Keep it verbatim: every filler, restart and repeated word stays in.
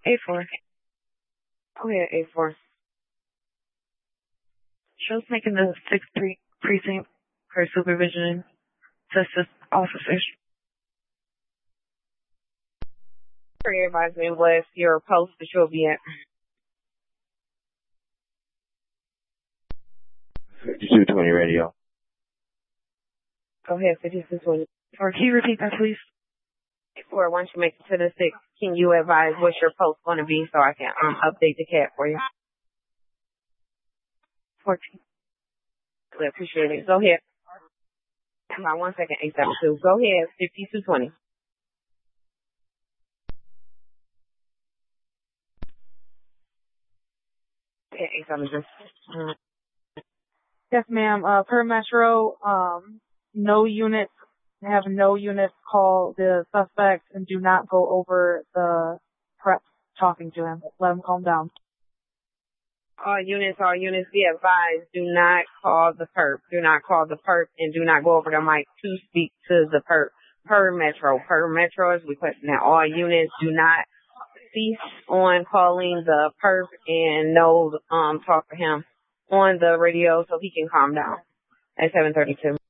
eight four. Go ahead, eight four. Show's making the sixth pre- precinct for supervision to assist officers. For your advisement was your post that you'll be at. fifty-two twenty radio. Go ahead, fifty-two twenty. Or can you repeat that, please? Or once you make it to the six, can you advise what's your post going to be so I can um update the cat for you? fourteen. I appreciate it. Go ahead. About one second, eight seven two. Go ahead, fifty-two twenty. Okay, eight seven two. Mm. Yes, ma'am. Uh, per Metro, um, no units have no units call the suspect and do not go over the prep talking to him. Let him calm down. All units, all units be advised, do not call the perp. Do not call the perp and do not go over the mic to speak to the perp. Per Metro. Per Metro is requesting that all units do not cease on calling the perp and no um talk to him on the radio so he can calm down at seven thirty-two.